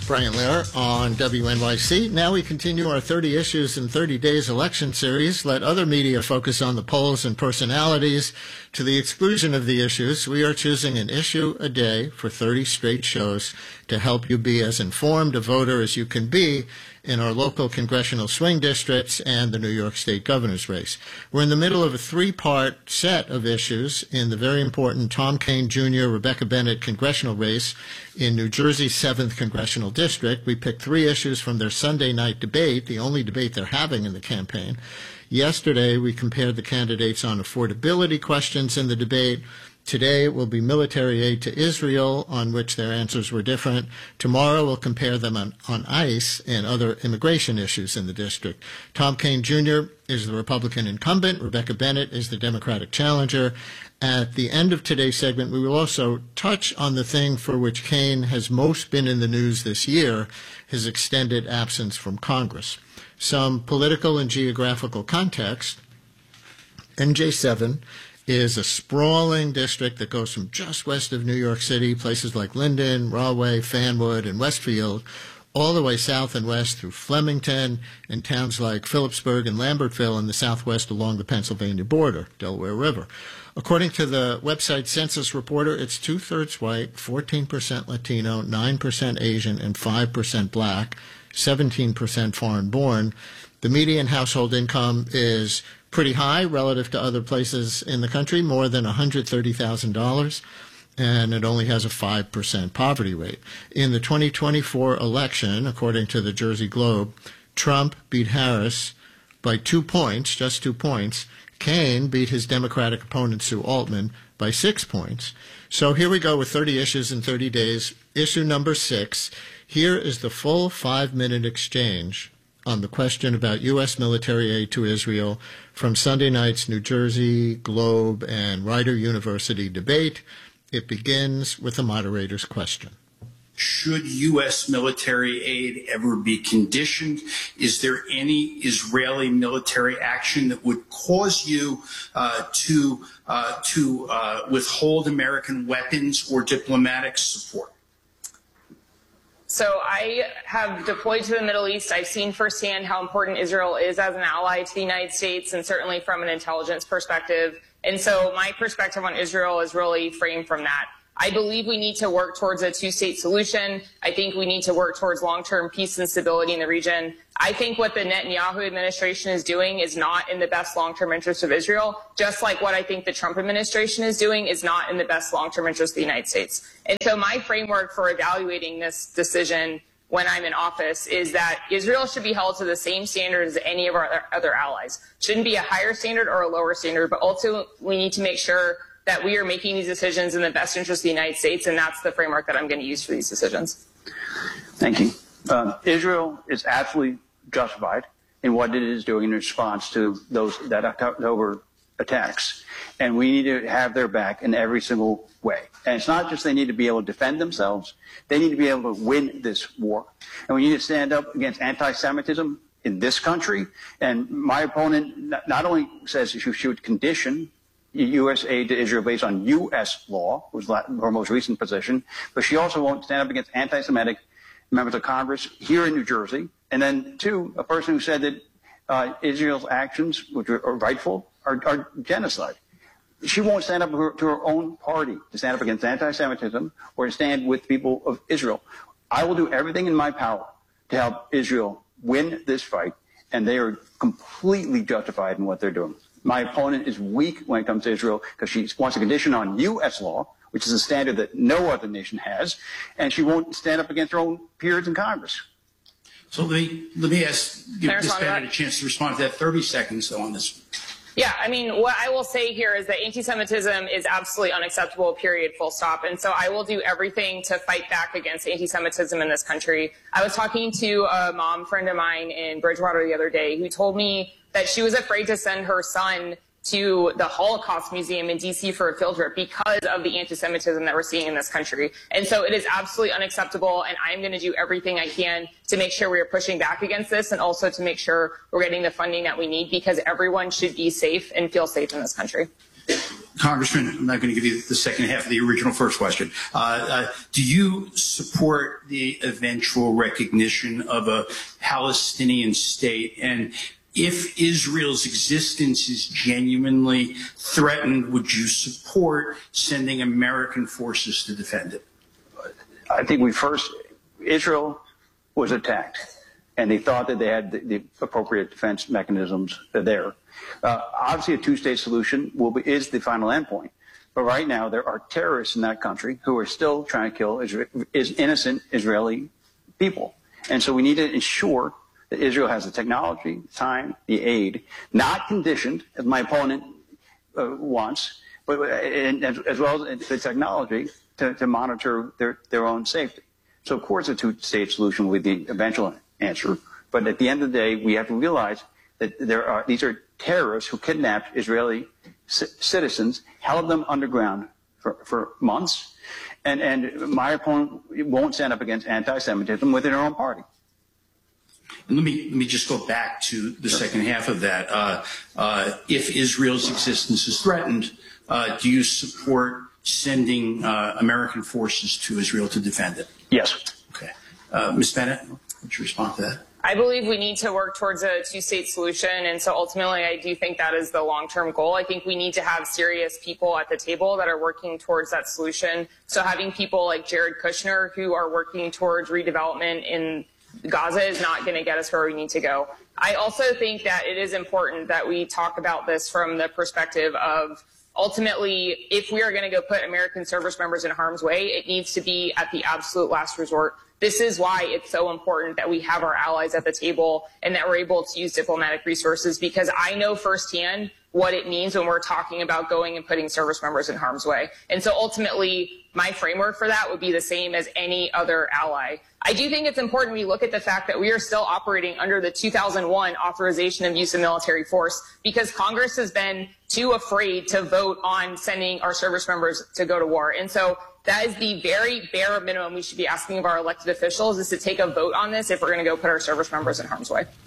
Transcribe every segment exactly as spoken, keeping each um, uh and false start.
Brian Lehrer on W N Y C. Now we continue our thirty issues in thirty days election series. Let other media focus on the polls and personalities to the exclusion of the issues. We are choosing an issue a day for thirty straight shows to help you be as informed a voter as you can be in our local congressional swing districts and the New York State governor's race. We're in the middle of a three-part set of issues in the very important Tom Kean Junior Rebecca Bennett congressional race in New Jersey's seventh Congressional District. We picked three issues from their Sunday night debate, the only debate they're having in the campaign. Yesterday, we compared the candidates on affordability questions in the debate. Today, it will be military aid to Israel, on which their answers were different. Tomorrow, we'll compare them on, on ICE and other immigration issues in the district. Tom Kean Junior is the Republican incumbent. Rebecca Bennett is the Democratic challenger. At the end of today's segment, we will also touch on the thing for which Kean has most been in the news this year, his extended absence from Congress. Some political and geographical context. N J seven is a sprawling district that goes from just west of New York City, places like Linden, Rahway, Fanwood, and Westfield, all the way south and west through Flemington and towns like Phillipsburg and Lambertville in the southwest along the Pennsylvania border, Delaware River. According to the website Census Reporter, it's two-thirds white, fourteen percent Latino, nine percent Asian, and five percent black, seventeen percent foreign-born. The median household income is pretty high relative to other places in the country, more than one hundred thirty thousand dollars, and it only has a five percent poverty rate. In the twenty twenty-four election, according to the Jersey Globe, Trump beat Harris by two points, just two points. Kean beat his Democratic opponent, Sue Altman, by six points. So here we go with thirty issues in thirty days. Issue number six. Here is the full five-minute exchange on the question about U S military aid to Israel from Sunday night's New Jersey Globe and Rider University debate. It begins with the moderator's question. Should U S military aid ever be conditioned? Is there any Israeli military action that would cause you uh, to, uh, to uh, withhold American weapons or diplomatic support? So I have deployed to the Middle East. I've seen firsthand how important Israel is as an ally to the United States, and certainly from an intelligence perspective. And so my perspective on Israel is really framed from that. I believe we need to work towards a two-state solution. I think we need to work towards long-term peace and stability in the region. I think what the Netanyahu administration is doing is not in the best long-term interest of Israel, just like what I think the Trump administration is doing is not in the best long-term interest of the United States. And so my framework for evaluating this decision when I'm in office is that Israel should be held to the same standard as any of our other allies. Shouldn't be a higher standard or a lower standard, but ultimately we need to make sure that we are making these decisions in the best interest of the United States, and that's the framework that I'm going to use for these decisions. Thank you. Um, Israel is absolutely justified in what it is doing in response to those that October attacks, and we need to have their back in every single way. And it's not just they need to be able to defend themselves; they need to be able to win this war. And we need to stand up against anti-Semitism in this country. And my opponent not only says you should condition U S aid to Israel based on U S law, was her most recent position, but she also won't stand up against anti-Semitic members of Congress here in New Jersey. And then, two, a person who said that uh, Israel's actions, which are rightful, are, are genocide. She won't stand up to her, to her own party to stand up against anti-Semitism or to stand with people of Israel. I will do everything in my power to help Israel win this fight, and they are completely justified in what they're doing. My opponent is weak when it comes to Israel because she wants a condition on U S law, which is a standard that no other nation has, and she won't stand up against her own peers in Congress. So let me, let me ask, give this panel a chance to respond to that. thirty seconds, though, on this. Yeah, I mean, what I will say here is that anti-Semitism is absolutely unacceptable, period, full stop. And so I will do everything to fight back against anti-Semitism in this country. I was talking to a mom friend of mine in Bridgewater the other day who told me that she was afraid to send her son to the Holocaust Museum in D C for a field trip because of the anti-Semitism that we're seeing in this country. And so it is absolutely unacceptable, and I'm going to do everything I can to make sure we are pushing back against this and also to make sure we're getting the funding that we need, because everyone should be safe and feel safe in this country. Congressman, I'm not going to give you the second half of the original first question. Uh, uh, do you support the eventual recognition of a Palestinian state? And if Israel's existence is genuinely threatened, would you support sending American forces to defend it? I think we first, Israel was attacked, and they thought that they had the, the appropriate defense mechanisms there. Uh, obviously, a two-state solution will be, is the final endpoint. But right now, there are terrorists in that country who are still trying to kill Israel, is innocent Israeli people. And so we need to ensure that Israel has the technology, time, the aid, not conditioned, as my opponent uh, wants, but and, as, as well as the technology to, to monitor their, their own safety. So, of course, a two-state solution will be the eventual answer. But at the end of the day, we have to realize that there are these are terrorists who kidnapped Israeli c- citizens, held them underground for, for months, and, and my opponent won't stand up against anti-Semitism within our own party. Let me let me just go back to the sure. second half of that. Uh, uh, if Israel's existence is threatened, uh, do you support sending uh, American forces to Israel to defend it? Yes. Okay. Uh, Miz Bennett, would you respond to that? I believe we need to work towards a two-state solution, and so ultimately I do think that is the long-term goal. I think we need to have serious people at the table that are working towards that solution. So having people like Jared Kushner who are working towards redevelopment in Gaza is not going to get us where we need to go. I also think that it is important that we talk about this from the perspective of ultimately, if we are going to go put American service members in harm's way, it needs to be at the absolute last resort. This is why it's so important that we have our allies at the table and that we're able to use diplomatic resources, because I know firsthand what it means when we're talking about going and putting service members in harm's way. And so ultimately, my framework for that would be the same as any other ally. I do think it's important we look at the fact that we are still operating under the two thousand one authorization of use of military force because Congress has been too afraid to vote on sending our service members to go to war. And so that is the very bare minimum we should be asking of our elected officials, is to take a vote on this if we're going to go put our service members in harm's way.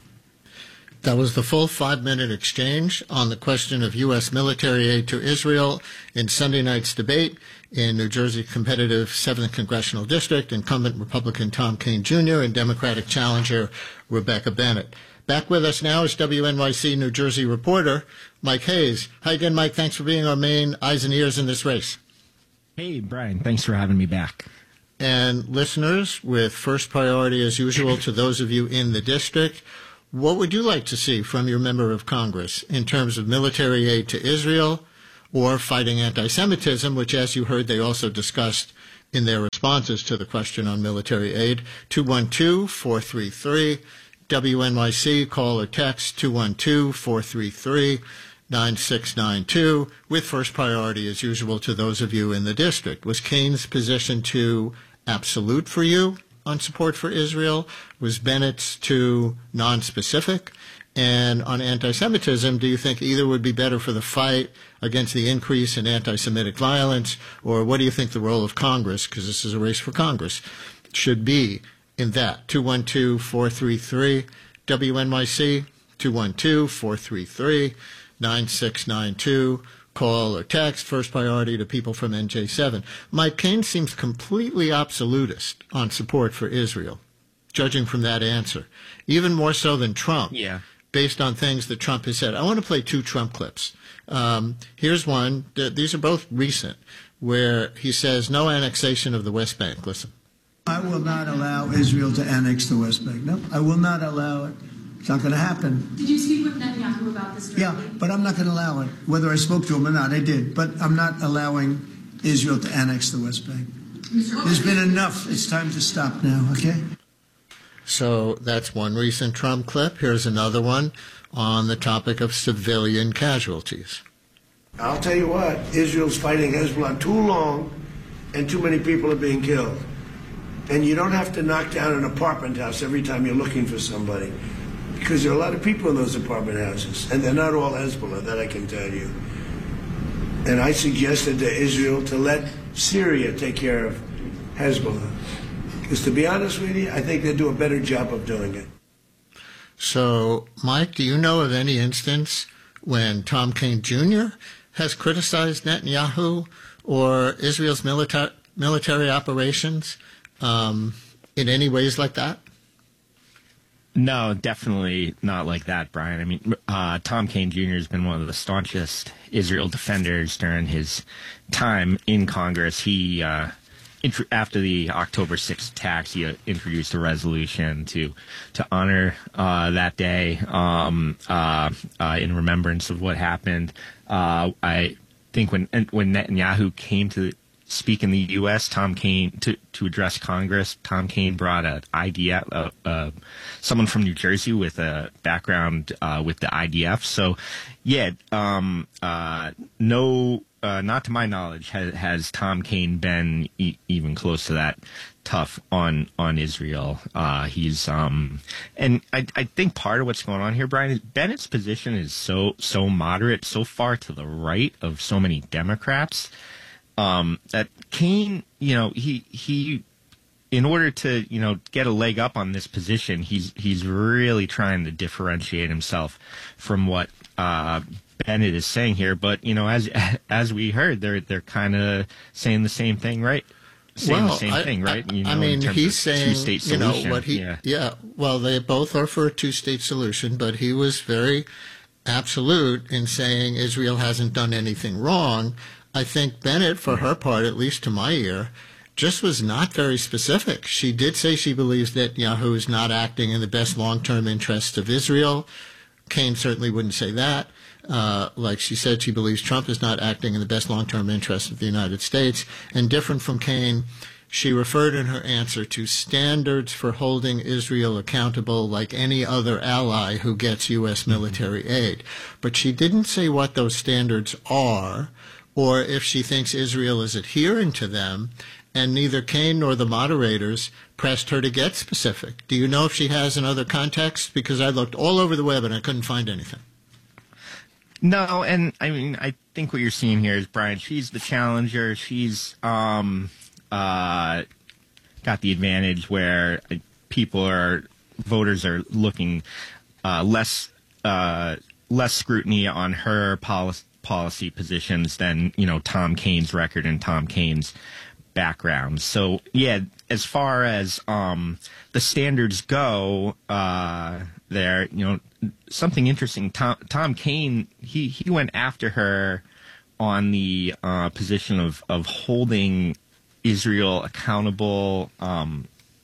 That was the full five-minute exchange on the question of U S military aid to Israel in Sunday night's debate in New Jersey competitive seventh Congressional District, incumbent Republican Tom Kean Junior and Democratic challenger Rebecca Bennett. Back with us now is W N Y C New Jersey reporter Mike Hayes. Hi again, Mike. Thanks for being our main eyes and ears in this race. Hey, Brian. Thanks for having me back. And listeners, with first priority as usual to those of you in the district, what would you like to see from your member of Congress in terms of military aid to Israel or fighting anti-Semitism, which, as you heard, they also discussed in their responses to the question on military aid? two one two, four three three, W N Y C, call or text two one two, four three three, nine six nine two, with first priority, as usual, to those of you in the district. Was Kean's position too absolute for you on support for Israel? Was Bennett's too nonspecific? And on anti-Semitism, do you think either would be better for the fight against the increase in anti-Semitic violence, or what do you think the role of Congress, because this is a race for Congress, should be in that? two one two, four three three, W N Y C, two one two, four three three, nine six nine two. Call or text, first priority to people from N J seven. Mike, Kean seems completely absolutist on support for Israel, judging from that answer, even more so than Trump, yeah. based on things that Trump has said. I want to play two Trump clips. Um, here's one. These are both recent, where he says no annexation of the West Bank. Listen. I will not allow Israel to annex the West Bank. No, I will not allow it. It's not going to happen. Did you speak with Netanyahu about this directly? Yeah, but I'm not going to allow it. Whether I spoke to him or not, I did. But I'm not allowing Israel to annex the West Bank. There's been enough. It's time to stop now, okay? So that's one recent Trump clip. Here's another one on the topic of civilian casualties. I'll tell you what, Israel's fighting Hezbollah too long and too many people are being killed. And you don't have to knock down an apartment house every time you're looking for somebody, because there are a lot of people in those apartment houses, and they're not all Hezbollah, that I can tell you. And I suggested to Israel to let Syria take care of Hezbollah. Because to be honest with you, I think they'll do a better job of doing it. So, Mike, do you know of any instance when Tom Kean Junior has criticized Netanyahu or Israel's milita- military operations um, in any ways like that? No, definitely not like that, Brian. I mean, uh, Tom Kean Junior has been one of the staunchest Israel defenders during his time in Congress. He, uh, int- after the October sixth attacks, he uh, introduced a resolution to to honor uh, that day um, uh, uh, in remembrance of what happened. Uh, I think when when Netanyahu came to speak in the U S, Tom Kean, to, to address Congress, Tom Kean brought an I D F, uh, uh, someone from New Jersey with a background uh, with the I D F. So, yeah, um, uh, no, uh, not to my knowledge, has, has Tom Kean been e- even close to that tough on on Israel. Uh, he's um, and I, I think part of what's going on here, Brian, is Bennett's position is so so moderate, so far to the right of so many Democrats. Um, that Kean, you know, he he, in order to, you know, get a leg up on this position, he's he's really trying to differentiate himself from what uh, Bennett is saying here. But you know, as as we heard, they're they're kind of saying the same thing, right? Saying well, the same I, thing, right? I, You know, I mean, in terms he's of saying, two-state you know, solution. what he, yeah. yeah. Well, they both are for a two-state solution, but he was very absolute in saying Israel hasn't done anything wrong. I think Bennett, for her part, at least to my ear, just was not very specific. She did say she believes that Netanyahu is not acting in the best long-term interests of Israel. Kean certainly wouldn't say that. Uh, like she said, she believes Trump is not acting in the best long-term interests of the United States. And different from Kean, she referred in her answer to standards for holding Israel accountable like any other ally who gets U S military aid. But she didn't say what those standards are, or if she thinks Israel is adhering to them, and neither Kean nor the moderators pressed her to get specific. Do you know if she has another context? Because I looked all over the web and I couldn't find anything. No, and I mean, I think what you're seeing here is, Brian, she's the challenger. She's um, uh, got the advantage where people are, voters are looking uh, less uh, less scrutiny on her policy. policy positions than, you know, Tom Kean's record and Tom Kean's background. So, yeah, as far as um, the standards go uh, there, you know, something interesting, Tom, Tom Kean, he, he went after her on the uh, position of, of holding Israel accountable um,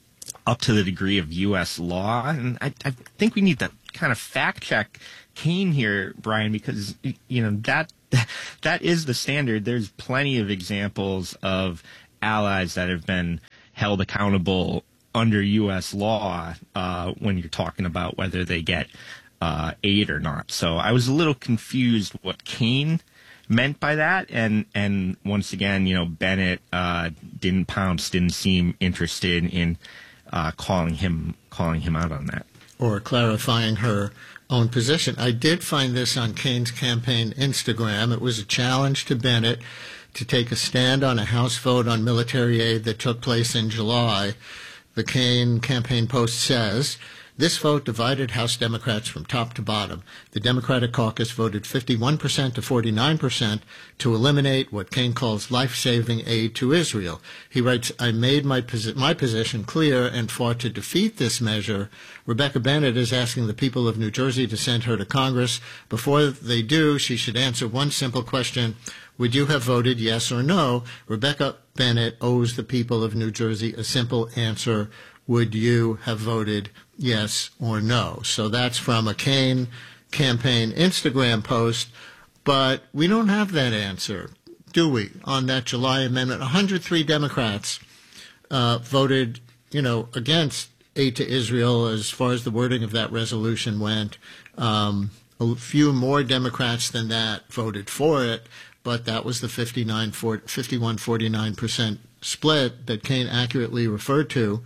up to the degree of U S law. And I, I think we need to kind of fact check Kean here, Brian, because, you know, that that is the standard. There's plenty of examples of allies that have been held accountable under U S law uh, when you're talking about whether they get uh, aid or not. So I was a little confused what Kean meant by that. And, and once again, you know, Bennett uh, didn't pounce, didn't seem interested in uh, calling him calling him out on that. Or clarifying her own position. I did find this on Kean's campaign Instagram. It was a challenge to Bennett to take a stand on a House vote on military aid that took place in July. The Kean campaign post says, this vote divided House Democrats from top to bottom. The Democratic caucus voted fifty-one percent to forty-nine percent to eliminate what Kean calls life-saving aid to Israel. He writes, I made my, posi- my position clear and fought to defeat this measure. Rebecca Bennett is asking the people of New Jersey to send her to Congress. Before they do, she should answer one simple question. Would you have voted yes or no? Rebecca Bennett owes the people of New Jersey a simple answer. Would you have voted yes or no? So that's from a Kean campaign Instagram post, but we don't have that answer, do we, on that July amendment? one hundred three Democrats uh, voted, you know, against aid to Israel as far as the wording of that resolution went. Um, a few more Democrats than that voted for it, but that was the fifty-nine, fifty-one, forty-nine percent split that Kean accurately referred to.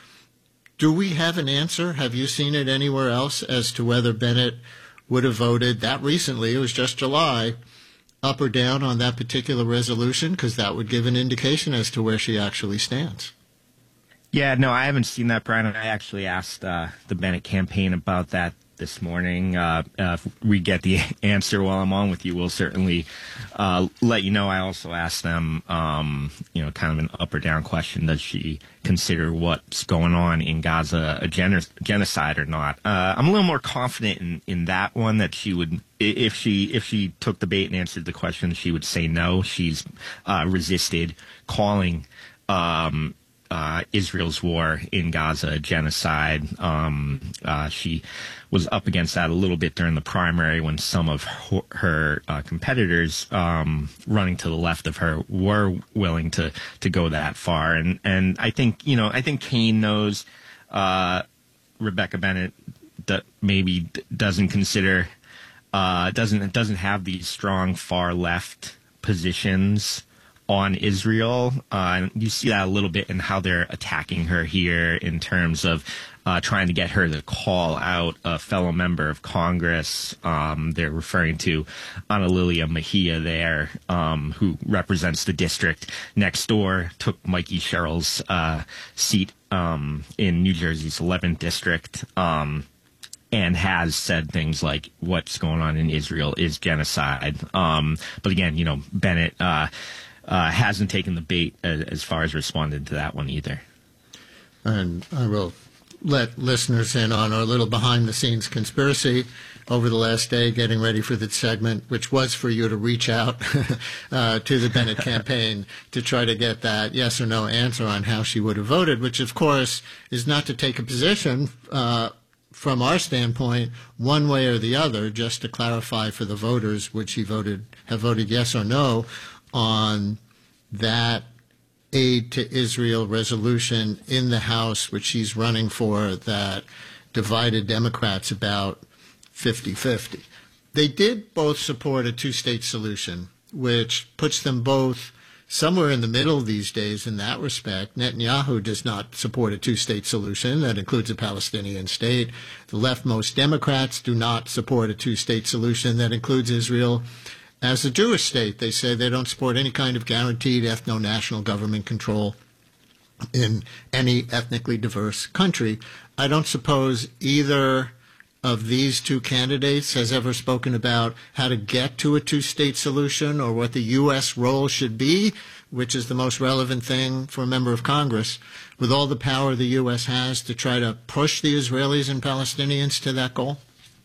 Do we have an answer? Have you seen it anywhere else as to whether Bennett would have voted that recently? It was just July, up or down on that particular resolution, because that would give an indication as to where she actually stands. Yeah, no, I haven't seen that, Brian. I actually asked uh, the Bennett campaign about that this morning. Uh, uh, if we get the answer while I'm on with you, we'll certainly uh, let you know. I also asked them, um, you know, kind of an up or down question. Does she consider what's going on in Gaza a gen- genocide or not? Uh, I'm a little more confident in, in that one, that she would, if she if she took the bait and answered the question, she would say no. She's uh, resisted calling um Uh, Israel's war in Gaza a genocide. Um, uh, she was up against that a little bit during the primary when some of her, her uh, competitors um, running to the left of her were willing to to go that far. And and I think you know I think Kaine knows uh, Rebecca Bennett that maybe d- doesn't consider uh, doesn't doesn't have these strong far left positions on Israel. Uh, you see that a little bit in how they're attacking her here in terms of uh, trying to get her to call out a fellow member of Congress. Um, they're referring to Ana Lilia Mejia there, um, who represents the district next door, took Mikey Sherrill's uh, seat um, in New Jersey's eleventh district. Um, and has said things like what's going on in Israel is genocide. Um, but again, you know, Bennett uh, uh, hasn't taken the bait as, as far as responded to that one either. And I will let listeners in on our little behind-the-scenes conspiracy over the last day, getting ready for this segment, which was for you to reach out uh, to the Bennett campaign to try to get that yes or no answer on how she would have voted, which, of course, is not to take a position uh, from our standpoint, one way or the other, just to clarify for the voters, would she voted have voted yes or no on that aid to Israel resolution in the House, which she's running for, that divided Democrats about fifty-fifty. They did both support a two-state solution, which puts them both somewhere in the middle these days in that respect. Netanyahu does not support a two-state solution that includes a Palestinian state. The leftmost Democrats do not support a two-state solution that includes Israel as a Jewish state. They say they don't support any kind of guaranteed ethno-national government control in any ethnically diverse country. I don't suppose either of these two candidates has ever spoken about how to get to a two-state solution or what the U S role should be, which is the most relevant thing for a member of Congress, with all the power the U S has to try to push the Israelis and Palestinians to that goal?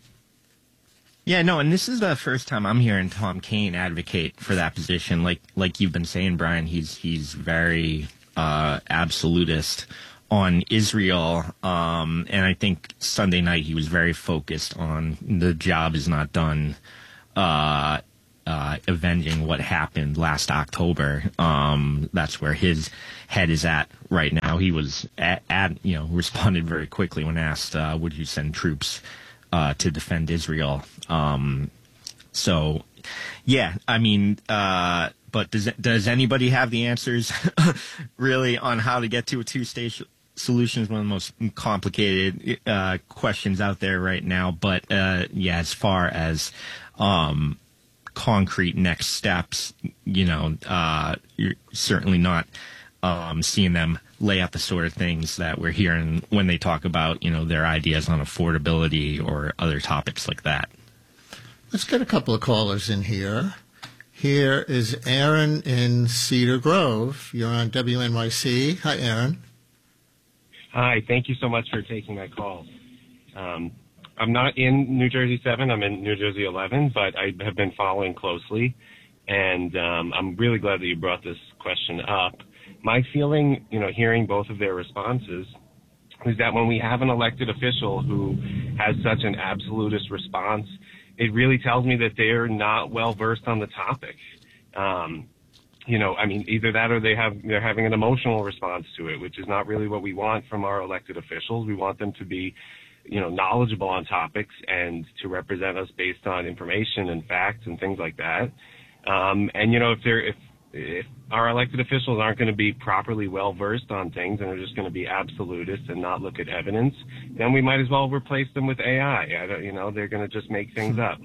Yeah, no, and this is the first time I'm hearing Tom Kaine advocate for that position. Like like you've been saying, Brian, he's he's very uh, absolutist on Israel, um, and I think Sunday night he was very focused on the job is not done uh, uh, avenging what happened last October. Um, that's where his head is at right now. He was at, at you know responded very quickly when asked, uh, "Would you send troops uh, to defend Israel?" Um, so, yeah, I mean. Uh, But does does anybody have the answers, really, on how to get to a two-state solution? Is one of the most complicated uh, questions out there right now. But, uh, yeah, as far as um, concrete next steps, you know, uh, you're certainly not um, seeing them lay out the sort of things that we're hearing when they talk about, you know, their ideas on affordability or other topics like that. Let's get a couple of callers in here. Here is Aaron in Cedar Grove. You're on W N Y C. Hi, Aaron. Hi. Thank you so much for taking my call. Um, I'm not in New Jersey seven. I'm in New Jersey eleven, but I have been following closely, and um, I'm really glad that you brought this question up. My feeling, you know, hearing both of their responses, is that when we have an elected official who has such an absolutist response, it really tells me that they're not well versed on the topic. Um, you know, I mean, either that or they have, they're having an emotional response to it, which is not really what we want from our elected officials. We want them to be, you know, knowledgeable on topics and to represent us based on information and facts and things like that. Um, and, you know, if they're, if, if our elected officials aren't going to be properly well versed on things and are just going to be absolutists and not look at evidence, then we might as well replace them with A I. I don't, you know, they're going to just make things up.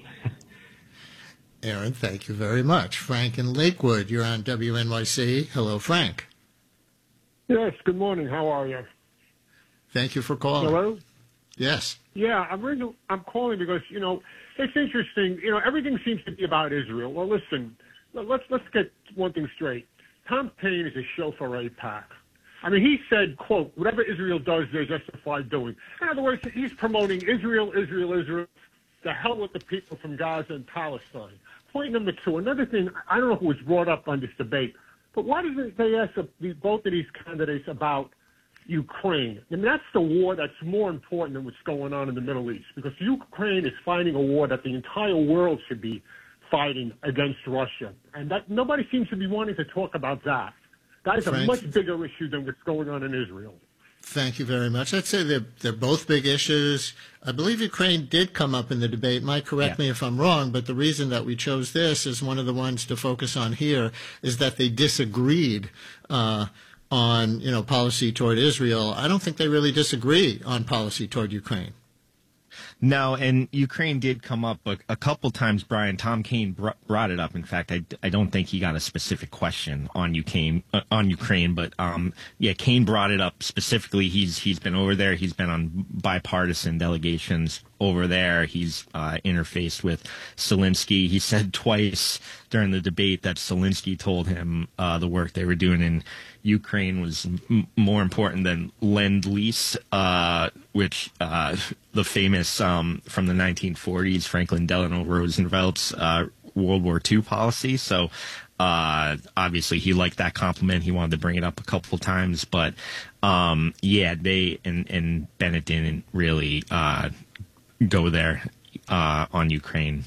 Aaron, thank you very much. Frank in Lakewood, you're on W N Y C. Hello, Frank. Yes, good morning. How are you? Thank you for calling. Hello? Yes. Yeah, I'm, really, I'm calling because, you know, it's interesting. You know, everything seems to be about Israel. Well, listen, let's let's get one thing straight. Tom Paine is a show for AIPAC. I mean, he said, quote, whatever Israel does, they're justified doing. In other words, he's promoting Israel, Israel, Israel. The hell with the people from Gaza and Palestine. Point number two, another thing, I don't know if it was brought up on this debate, but why doesn't they ask both of these candidates about Ukraine? I mean, that's the war that's more important than what's going on in the Middle East, because Ukraine is fighting a war that the entire world should be fighting against Russia. And that nobody seems to be wanting to talk about that. That is Frank, a much bigger issue than what's going on in Israel. Thank you very much. I'd say they're, they're both big issues. I believe Ukraine did come up in the debate. Mike, correct yeah. me if I'm wrong, but the reason that we chose this as one of the ones to focus on here is that they disagreed uh, on, you know, policy toward Israel. I don't think they really disagree on policy toward Ukraine. No, and Ukraine did come up a, a couple times, Brian. Tom Paine br- brought it up. In fact, I, I don't think he got a specific question on Ukraine, uh, on Ukraine, but um, yeah, Kaine brought it up specifically. He's he's been over there. He's been on bipartisan delegations over there. He's uh, interfaced with Zelensky. He said twice during the debate that Zelensky told him uh, the work they were doing in Ukraine was m- more important than Lend-Lease, uh, which uh, the famous um, from the nineteen forties Franklin Delano Roosevelt's uh, World War Two policy. So uh, obviously he liked that compliment. He wanted to bring it up a couple times, but um, yeah, they and, and Bennett didn't really uh, go there uh, on Ukraine.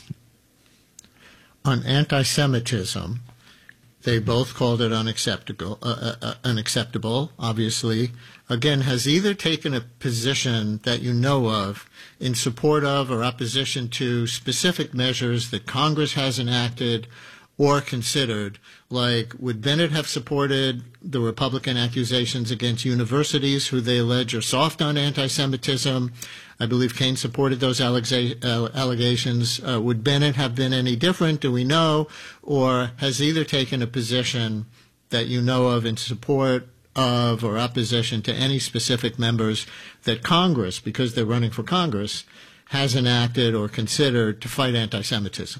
On anti-Semitism, they both called it unacceptable, uh, uh, unacceptable, obviously. Again, has either taken a position that you know of in support of or opposition to specific measures that Congress has enacted or considered, like would Bennett have supported the Republican accusations against universities who they allege are soft on anti-Semitism? I believe Kaine supported those allegations. Uh, would Bennett have been any different? Do we know? Or has either taken a position that you know of in support of or opposition to any specific members that Congress, because they're running for Congress, has enacted or considered to fight anti-Semitism?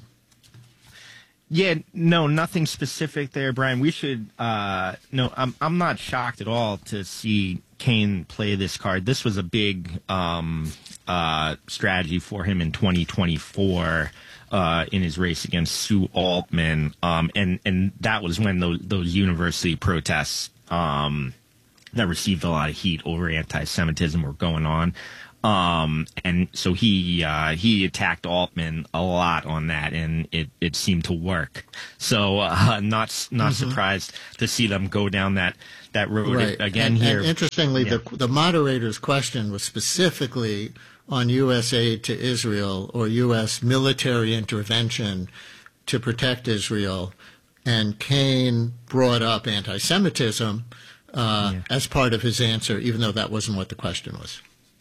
Yeah, no, nothing specific there, Brian. We should, uh, no, I'm, I'm not shocked at all to see Kaine play this card. This was a big, um, uh, strategy for him in twenty twenty-four, uh, in his race against Sue Altman. Um, and, and that was when those, those university protests, um, that received a lot of heat over anti-Semitism were going on. Um, and so he, uh, he attacked Altman a lot on that, and it, it seemed to work. So, uh, not, not mm-hmm. surprised to see them go down that, that road right. again and, here. And interestingly, yeah. the, the moderator's question was specifically on U S aid to Israel or U S military intervention to protect Israel. And Kaine brought up anti-Semitism, uh, yeah. as part of his answer, even though that wasn't what the question was.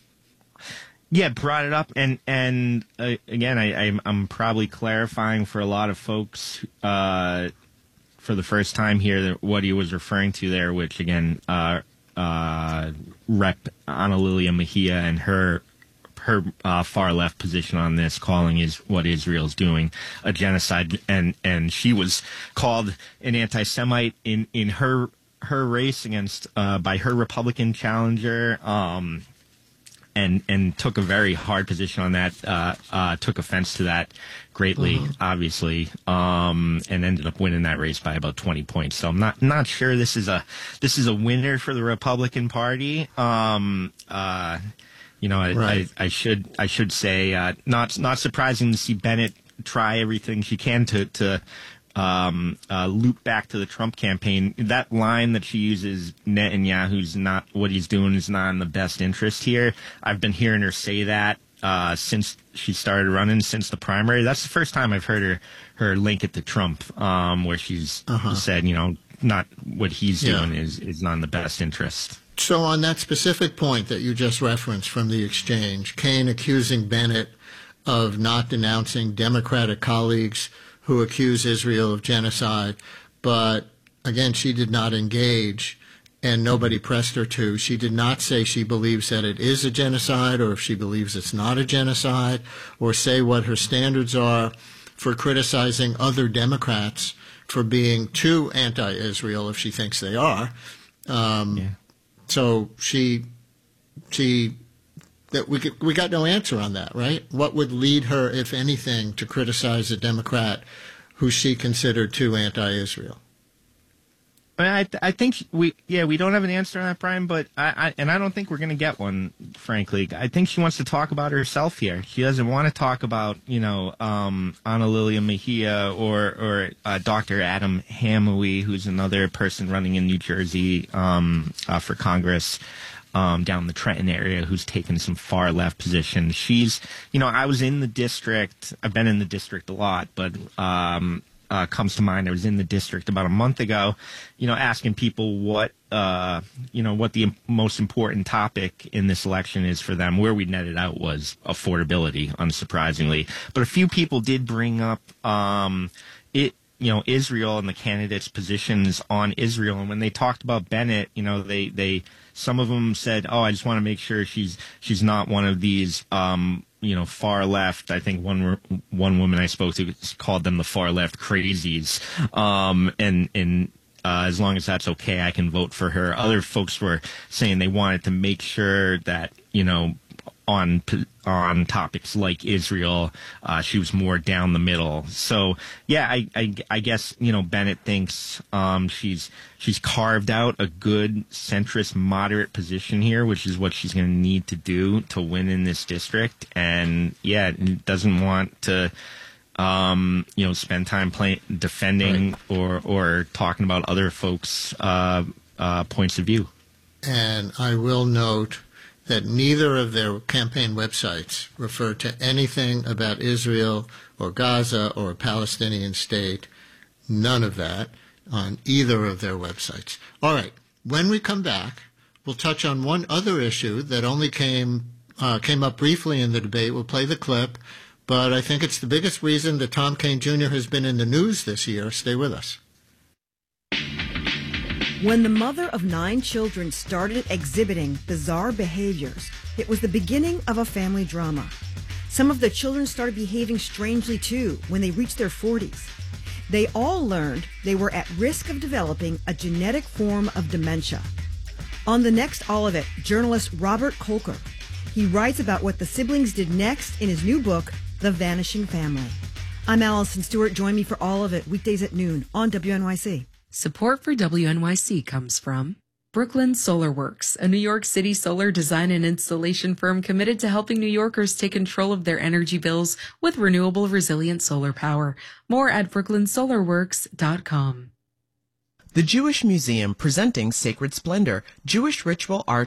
Yeah, brought it up, and and uh, again, I, I'm, I'm probably clarifying for a lot of folks uh, for the first time here that what he was referring to there, which again, uh, uh, Rep Ana Lilia Mejia and her her uh, far left position on this, calling is what Israel's doing a genocide, and and she was called an anti-Semite in in her her race against uh, by her Republican challenger. Um, And, and took a very hard position on that, uh, uh, took offense to that greatly, uh-huh. obviously, um, and ended up winning that race by about twenty points. So I'm not, not sure this is a, this is a winner for the Republican Party. Um, uh, you know, I, right. I, I should, I should say, uh, not, not surprising to see Bennett try everything she can to, to, Um, uh, loop back to the Trump campaign. That line that she uses, Netanyahu's not, what he's doing is not in the best interest here. I've been hearing her say that uh, since she started running, since the primary. That's the first time I've heard her, her link it to Trump, um, where she's uh-huh. said, you know, not what he's yeah. doing is, is not in the best interest. So on that specific point that you just referenced from the exchange, Kaine accusing Bennett of not denouncing Democratic colleagues who accuse Israel of genocide, but again, she did not engage and nobody pressed her to. She did not say she believes that it is a genocide or if she believes it's not a genocide, or say what her standards are for criticizing other Democrats for being too anti-Israel if she thinks they are. Um, yeah. So she, she, that we we got no answer on that, right? What would lead her, if anything, to criticize a Democrat who she considered too anti-Israel? I, mean, I, th- I think we, yeah, we don't have an answer on that, Brian, but I, I and I don't think we're going to get one, frankly. I think she wants to talk about herself here. She doesn't want to talk about, you know, um, Ana Lilia Mejia or, or uh, Doctor Adam Hamouie, who's another person running in New Jersey um, uh, for Congress. Um, down the Trenton area, who's taken some far left positions. She's, you know, I was in the district. I've been in the district a lot, but um, uh, comes to mind. I was in the district about a month ago, you know, asking people what, uh, you know, what the most important topic in this election is for them. Where we netted out was affordability, unsurprisingly. But a few people did bring up um, it. You know, Israel and the candidates' positions on Israel. And when they talked about Bennett, you know, they, they some of them said, oh, I just want to make sure she's she's not one of these, um, you know, far left. I think one one woman I spoke to called them the far left crazies. Um, and and uh, as long as that's okay, I can vote for her. Other folks were saying they wanted to make sure that, you know, on on topics like Israel, uh, she was more down the middle. So yeah, I, I, I guess, you know, Bennett thinks um, she's she's carved out a good centrist moderate position here, which is what she's going to need to do to win in this district. And yeah, doesn't want to um, you know spend time play, defending right. or or talking about other folks' uh, uh, points of view. And I will note that neither of their campaign websites refer to anything about Israel or Gaza or a Palestinian state. None of that on either of their websites. All right. When we come back, we'll touch on one other issue that only came uh, came up briefly in the debate. We'll play the clip, but I think it's the biggest reason that Tom Kean Junior has been in the news this year. Stay with us. When the mother of nine children started exhibiting bizarre behaviors, it was the beginning of a family drama. Some of the children started behaving strangely too when they reached their forties. They all learned they were at risk of developing a genetic form of dementia. On the next All of It, journalist Robert Kolker. He writes about what the siblings did next in his new book, The Vanishing Family. I'm Allison Stewart. Join me for All of It, weekdays at noon on W N Y C. Support for W N Y C comes from Brooklyn Solar Works, a New York City solar design and installation firm committed to helping New Yorkers take control of their energy bills with renewable, resilient solar power. More at brooklyn solar works dot com. The Jewish Museum presenting Sacred Splendor, Jewish ritual art